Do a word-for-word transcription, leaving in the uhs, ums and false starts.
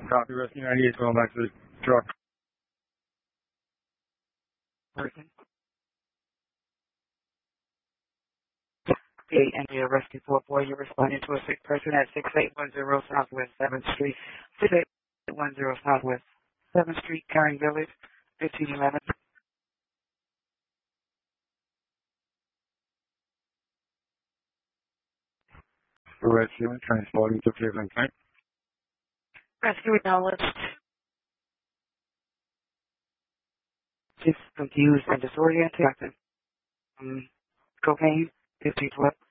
Copy, Rescue ninety-eight, going back to the truck. Person. Okay, and your rescue four four, you're responding to a sick person at six eight one zero Southwest seventh Street, six eight one zero Southwest seventh Street, Caring Village, fifteen eleven. Rescue, transporting to Cleveland Clinic. Rescue acknowledged. Just confused and disoriented. Um, cocaine, fifteen twelve.